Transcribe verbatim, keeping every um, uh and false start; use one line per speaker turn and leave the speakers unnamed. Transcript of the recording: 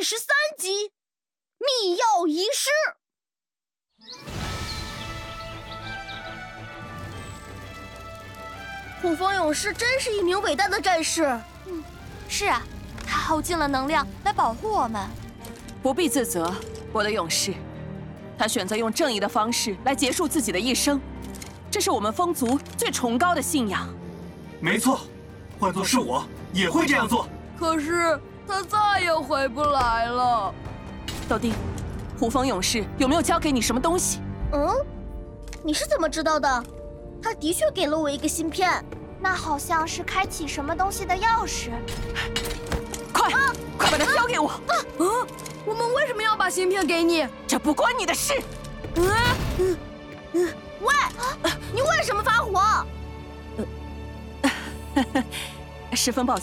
第十三集，密钥遗失。虎风勇士真是一名伟大的战士。
嗯，是啊，他耗尽了能量来保护我们。
不必自责，我的勇士。他选择用正义的方式来结束自己的一生，这是我们风族最崇高的信仰。
没错，换作是我也会这样做。
可是他再也回不来了。
豆丁，虎风勇士有没有交给你什么东西？
嗯，你是怎么知道的？他的确给了我一个芯片，
那好像是开启什么东西的钥匙。
快，啊、快把它交给我！啊
啊！我们为什么要把芯片给你？
这不关你的事。
嗯嗯嗯，喂，啊、你为什么发火？
呃，十分抱歉。